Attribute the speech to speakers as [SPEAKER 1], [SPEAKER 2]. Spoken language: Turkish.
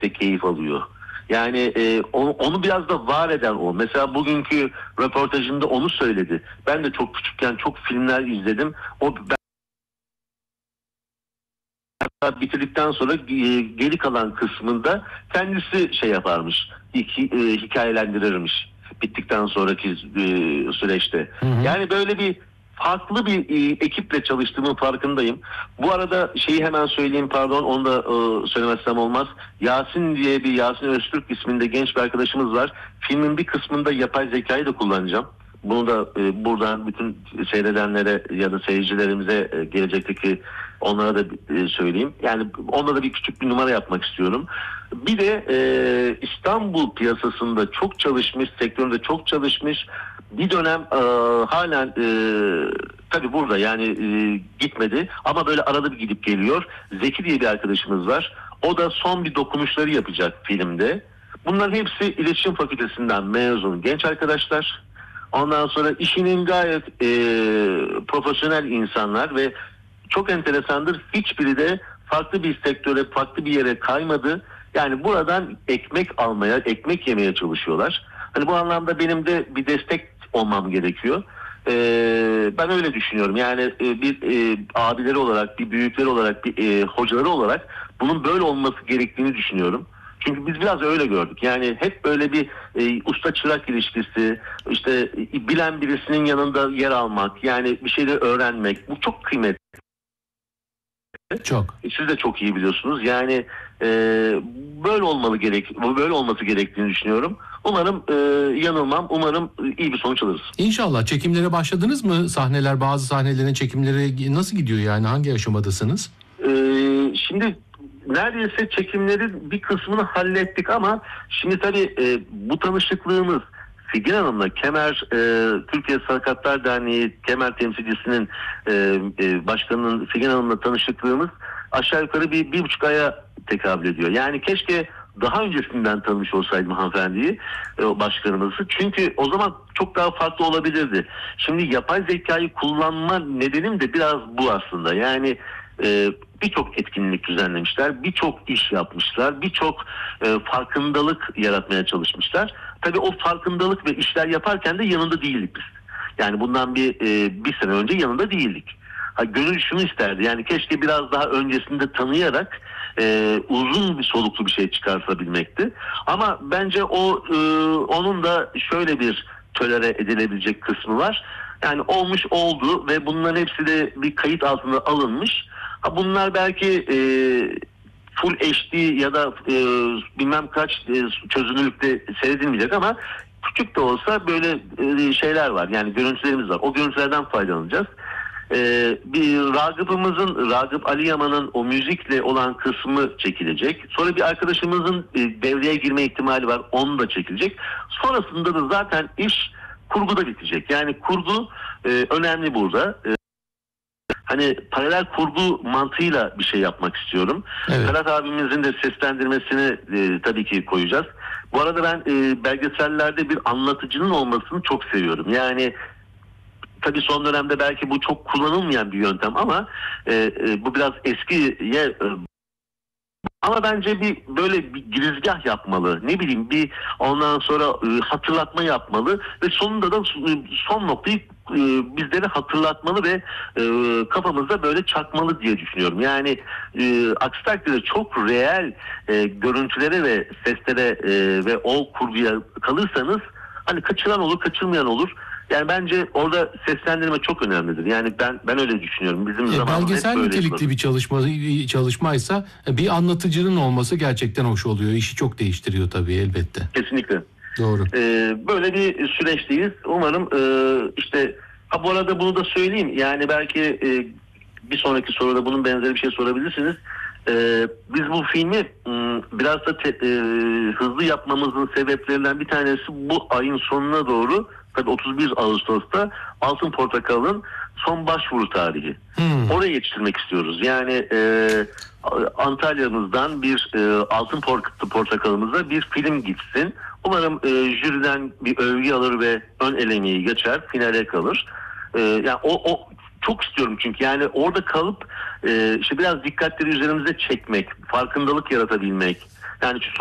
[SPEAKER 1] de keyif alıyor. Yani onu biraz da var eden o. Mesela bugünkü röportajında onu söyledi. Ben de çok küçükken çok filmler izledim. O bitirdikten sonra geri kalan kısmında kendisi şey yaparmış, hikayelendirirmiş bittikten sonraki süreçte.
[SPEAKER 2] Hı hı.
[SPEAKER 1] Yani böyle bir farklı bir ekiple çalıştığımın farkındayım. Bu arada şeyi hemen söyleyeyim, pardon, onu da söylemezsem olmaz. Yasin diye bir Yasin Öztürk isminde genç bir arkadaşımız var. Filmin bir kısmında yapay zekayı da kullanacağım. Bunu da buradan bütün seyredenlere ya da seyircilerimize gelecekteki onlara da söyleyeyim. Yani onlara da bir küçük bir numara yapmak istiyorum. Bir de İstanbul piyasasında çok çalışmış, sektöründe çok çalışmış. Bir dönem halen tabii burada yani gitmedi ama böyle arada bir gidip geliyor. Zeki diye bir arkadaşımız var. O da son bir dokunuşları yapacak filmde. Bunların hepsi iletişim fakültesinden mezun genç arkadaşlar. Ondan sonra işinin gayet profesyonel insanlar ve çok enteresandır. Hiçbiri de farklı bir sektöre, farklı bir yere kaymadı. Yani buradan ekmek almaya, ekmek yemeye çalışıyorlar. Hani bu anlamda benim de bir destek olmam gerekiyor. Ben öyle düşünüyorum. Yani bir abileri olarak, bir büyükleri olarak, bir hocaları olarak bunun böyle olması gerektiğini düşünüyorum. Çünkü biz biraz öyle gördük. Yani hep böyle bir usta çırak ilişkisi, işte bilen birisinin yanında yer almak, yani bir şeyleri öğrenmek, bu çok kıymetli.
[SPEAKER 2] Çok.
[SPEAKER 1] Siz de çok iyi biliyorsunuz. Yani böyle olması gerektiğini düşünüyorum. Umarım yanılmam. Umarım iyi bir sonuç alırız.
[SPEAKER 2] İnşallah. Çekimlere başladınız mı? Bazı sahnelerin çekimleri nasıl gidiyor yani? Hangi aşamadasınız?
[SPEAKER 1] Şimdi neredeyse çekimlerin bir kısmını hallettik ama şimdi tabii bu tanışıklığımız Figen Hanım'la Türkiye Sarkatlar Derneği Kemer temsilcisinin başkanının Figen Hanım'la tanışıklığımız aşağı yukarı bir buçuk aya tekabül ediyor. Yani keşke daha öncesinden tanımış olsaydım hanımefendiyi, başkanımızı. Çünkü o zaman çok daha farklı olabilirdi. Şimdi yapay zekayı kullanma nedenim de biraz bu aslında. Yani birçok etkinlik düzenlemişler, birçok iş yapmışlar, birçok farkındalık yaratmaya çalışmışlar. Tabii o farkındalık ve işler yaparken de yanında değildik biz. Yani bundan bir sene önce yanında değildik. Gönül şunu isterdi, yani keşke biraz daha öncesinde tanıyarak uzun bir soluklu bir şey çıkartabilmekti. Ama bence onun da şöyle bir tolere edilebilecek kısmı var. Yani olmuş oldu ve bunların hepsi de bir kayıt altına alınmış. Bunlar belki Full HD ya da bilmem kaç çözünürlükte seyredilmeyecek ama küçük de olsa böyle şeyler var. Yani görüntülerimiz var. O görüntülerden faydalanacağız. Bir Ragıp Ali Yaman'ın o müzikle olan kısmı çekilecek. Sonra bir arkadaşımızın devreye girme ihtimali var. Onu da çekilecek. Sonrasında da zaten iş kurguda bitecek. Yani kurgu önemli burada. Hani paralel kurgu mantığıyla bir şey yapmak istiyorum.
[SPEAKER 2] Evet.
[SPEAKER 1] Ferhat abimizin de seslendirmesini tabii ki koyacağız. Bu arada ben belgesellerde bir anlatıcının olmasını çok seviyorum. Yani tabii son dönemde belki bu çok kullanılmayan bir yöntem ama bu biraz eskiye ama bence böyle bir girizgah yapmalı. Ne bileyim, ondan sonra hatırlatma yapmalı ve sonunda da son noktayı bizlere hatırlatmalı ve kafamızda böyle çakmalı diye düşünüyorum. Yani aksi takdirde çok reel görüntülere ve seslere ve o kurguya kalırsanız hani kaçıran olur, kaçırmayan olur. Yani bence orada seslendirme çok önemlidir. Yani ben öyle düşünüyorum. Bizim zamanımızda
[SPEAKER 2] belgesel
[SPEAKER 1] hep böyle
[SPEAKER 2] nitelikli bir çalışmaysa bir anlatıcının olması gerçekten hoş oluyor. İşi çok değiştiriyor tabii, elbette.
[SPEAKER 1] Kesinlikle.
[SPEAKER 2] Doğru.
[SPEAKER 1] Böyle bir süreçteyiz. Umarım bu arada bunu da söyleyeyim. Yani belki bir sonraki soruda bunun benzeri bir şey sorabilirsiniz. Biz bu filmi biraz da hızlı yapmamızın sebeplerinden bir tanesi bu ayın sonuna doğru, tabii 31 Ağustos'ta Altın Portakal'ın son başvuru tarihi. Oraya yetiştirmek istiyoruz. Yani Antalya'mızdan bir Altın Portakal'ımıza bir film gitsin. Umarım jüriden bir övgü alır ve ön elemeyi geçer, finale kalır. Yani o çok istiyorum çünkü yani orada kalıp işte biraz dikkatleri üzerimize çekmek, farkındalık yaratabilmek. Yani